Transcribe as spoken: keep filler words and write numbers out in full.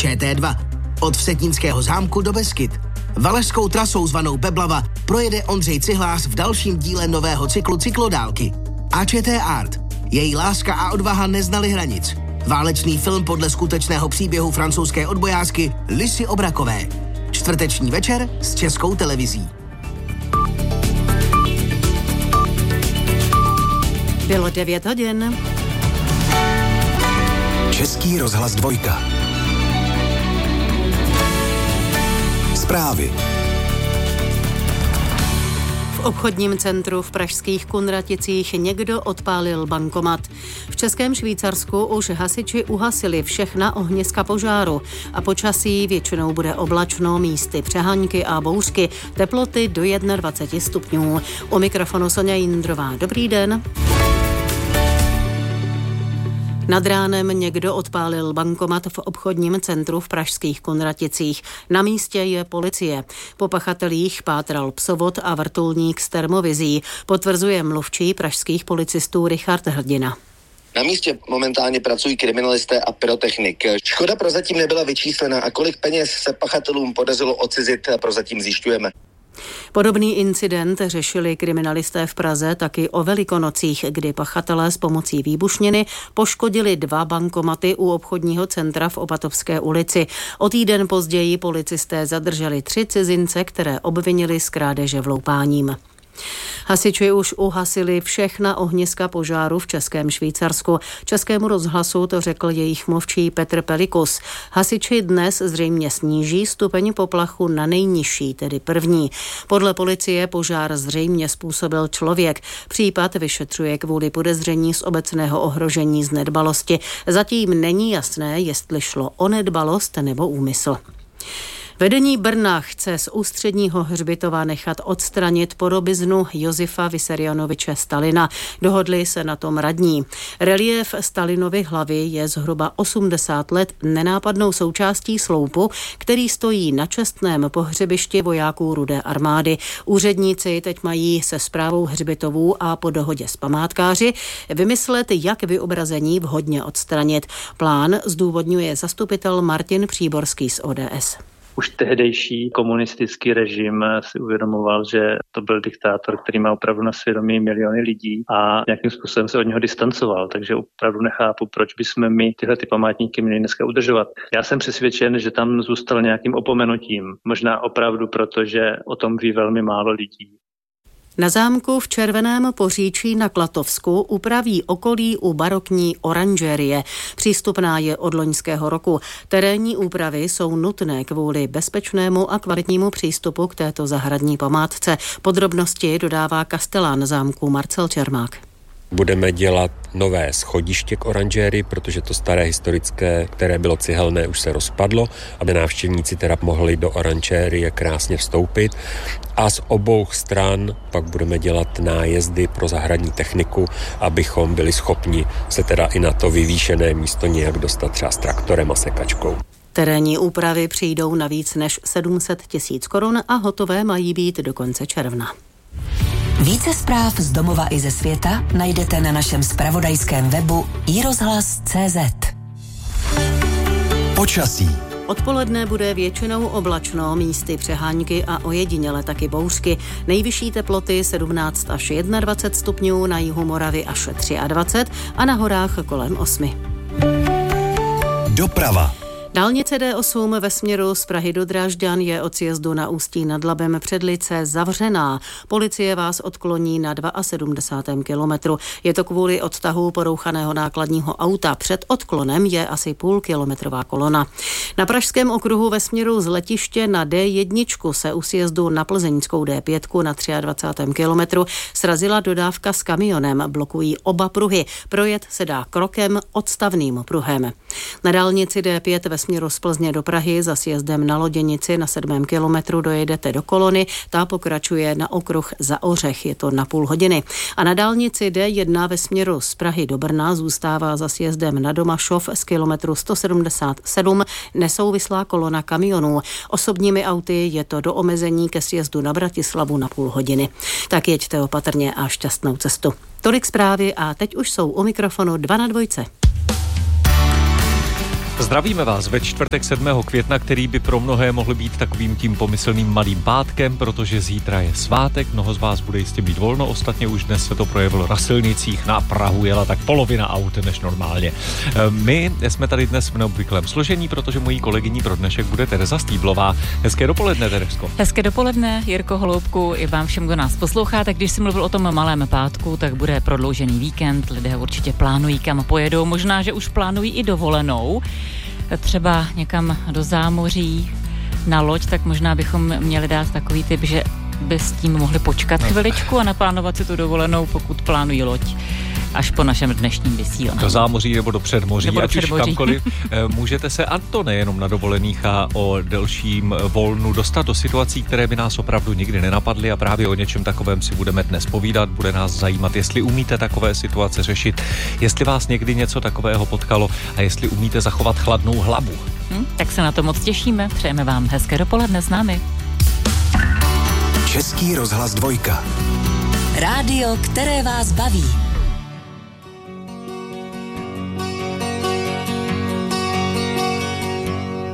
Č T dva. Od Vsetínského zámku do Beskyd. Valašskou trasou zvanou Peblava projede Ondřej Cihlář v dalším díle nového cyklu Cyklodálky. A Č T Art. Její láska a odvaha neznaly hranic. Válečný film podle skutečného příběhu francouzské odbojářky Lisy Obrakové. Čtvrteční večer s Českou televizí. Bylo devět hodin. Český rozhlas dvojka. Zprávy. V obchodním centru v pražských Kunraticích někdo odpálil bankomat. V Českém Švýcarsku už hasiči uhasili všechna ohniska požáru a počasí většinou bude oblačno, místy přeháňky a bouřky, teploty do dvacet jedna stupňů. U mikrofonu Soňa Jindrová. Dobrý den. Nad ránem někdo odpálil bankomat v obchodním centru v pražských Kunraticích. Na místě je policie. Po pachatelích pátral psovod a vrtulník s termovizí, potvrzuje mluvčí pražských policistů Richard Hrdina. Na místě momentálně pracují kriminalisté a pyrotechnik. Škoda prozatím nebyla vyčíslena a kolik peněz se pachatelům podařilo odcizit, prozatím zjišťujeme. Podobný incident řešili kriminalisté v Praze taky o Velikonocích, kdy pachatelé s pomocí výbušniny poškodili dva bankomaty u obchodního centra v Opatovské ulici. O týden později policisté zadrželi tři cizince, které obvinili z krádeže vloupáním. Hasiči už uhasili všechna ohniska požáru v Českém Švýcarsku. Českému rozhlasu to řekl jejich mluvčí Petr Pelikus. Hasiči dnes zřejmě sníží stupeň poplachu na nejnižší, tedy první. Podle policie požár zřejmě způsobil člověk. Případ vyšetřuje kvůli podezření z obecného ohrožení z nedbalosti. Zatím není jasné, jestli šlo o nedbalost nebo úmysl. Vedení Brna chce z ústředního hřbitova nechat odstranit podobiznu Josifa Vissarionoviče Stalina. Dohodli se na tom radní. Reliéf Stalinovy hlavy je zhruba osmdesát let nenápadnou součástí sloupu, který stojí na čestném pohřebišti vojáků Rudé armády. Úředníci teď mají se správou hřbitovů a po dohodě s památkáři vymyslet, jak vyobrazení vhodně odstranit. Plán zdůvodňuje zastupitel Martin Příborský z O D S. Už tehdejší komunistický režim si uvědomoval, že to byl diktátor, který má opravdu na svědomí miliony lidí a nějakým způsobem se od něho distancoval, takže opravdu nechápu, proč bychom my tyhle ty památníky měli dneska udržovat. Já jsem přesvědčen, že tam zůstal nějakým opomenutím, možná opravdu proto, že o tom ví velmi málo lidí. Na zámku v Červeném Poříčí na Klatovsku upraví okolí u barokní oranžerie. Přístupná je od loňského roku. Terénní úpravy jsou nutné kvůli bezpečnému a kvalitnímu přístupu k této zahradní památce. Podrobnosti dodává kastelán zámku Marcel Čermák. Budeme dělat nové schodiště k oranžérii, protože to staré historické, které bylo cihelné, už se rozpadlo, aby návštěvníci teda mohli do oranžérie krásně vstoupit. A z obou stran pak budeme dělat nájezdy pro zahradní techniku, abychom byli schopni se teda i na to vyvýšené místo nějak dostat třeba s traktorem a sekačkou. Terénní úpravy přijdou na víc než sedm set tisíc korun a hotové mají být do konce června. Více zpráv z domova i ze světa najdete na našem zpravodajském webu i rozhlas tečka cé zet. Počasí. Odpoledne bude většinou oblačno, místy přeháňky a ojediněle taky bouřky. Nejvyšší teploty sedmnáct až dvacet jedna stupňů, na jihu Moravy až dvacet tři a na horách kolem osmi. Doprava. Dálnice D osm ve směru z Prahy do Drážďan je od sjezdu na Ústí nad Labem před Lice zavřená. Policie vás odkloní na sedmdesátém kilometru. Je to kvůli odtahu porouchaného nákladního auta. Před odklonem je asi půlkilometrová kolona. Na pražském okruhu ve směru z letiště na D jedna se u sjezdu na plzeňskou D pět na dvacátém třetím kilometru srazila dodávka s kamionem. Blokují oba pruhy. Projet se dá krokem odstavným pruhem. Na dálnici D pět ve směru z Plzně do Prahy za sjezdem na Loděnici na sedmém kilometru dojedete do kolony, ta pokračuje na okruh za Ořech, je to na půl hodiny. A na dálnici D jedna ve směru z Prahy do Brna zůstává za sjezdem na Domašov z kilometru sto sedmdesát sedm nesouvislá kolona kamionů. Osobními auty je to do omezení ke sjezdu na Bratislavu na půl hodiny. Tak jeďte opatrně a šťastnou cestu. Tolik zprávy a teď už jsou u mikrofonu dva na dvojce. Zdravíme vás ve čtvrtek sedmého května, který by pro mnohé mohl být takovým tím pomyslným malým pátkem, protože zítra je svátek, mnoho z vás bude jistě mít volno, ostatně už dnes se to projevilo na silnicích, na Prahu jela tak polovina aut než normálně. My jsme tady dnes v neobvyklém složení, protože mojí kolegyní pro dnešek bude Tereza Stýblová. Hezké dopoledne, Terezko. Hezké dopoledne, Jirko Holoubku, i vám všem, kdo nás poslouchá. Tak když jsi mluvil o tom malém pátku, tak bude prodloužený víkend, lidé určitě plánují, kam pojedou, možná, že už plánují i dovolenou. Třeba někam do zámoří na loď, tak možná bychom měli dát takový tip, že by s tím mohli počkat chviličku a naplánovat si tu dovolenou, pokud plánují loď, až po našem dnešním vysílání. Do zámoří nebo do předmoří, nebo do ať předmoří. už kamkoliv. Můžete se, a to nejenom na dovolených a o delším volnu, dostat do situací, které by nás opravdu nikdy nenapadly, a právě o něčem takovém si budeme dnes povídat. Bude nás zajímat, jestli umíte takové situace řešit, jestli vás někdy něco takového potkalo a jestli umíte zachovat chladnou hlavu. Hm, tak se na to moc těšíme. Přejeme vám hezké dopoledne s námi. Český rozhlas dvojka. Rádio, které vás baví.